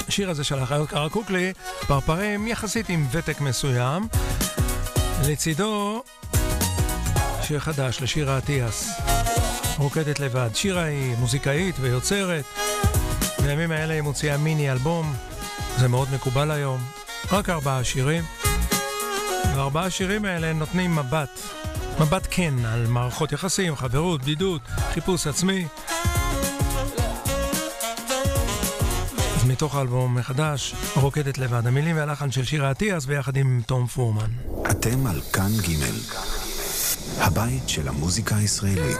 השיר הזה של החיות קרקוקלי, פרפרים יחסית עם ותק מסוים. לצידו שיר חדש לשירה אטיאס, רוקדת לבד. שירה היא מוזיקאית ויוצרת. בימים האלה היא מוציאה מיני אלבום, זה מאוד מקובל היום. רק 4 שירים. ו4 השירים האלה נותנים מבט כן על מערכות יחסים, חברות, בדידות, חיפוש עצמי. אז מתוך האלבום מחדש, רוקדת לבד, המילים והלחן של שירה אטיאס ביחד עם תום פורמן. אתם על כאן ג', הבית של המוזיקה הישראלית.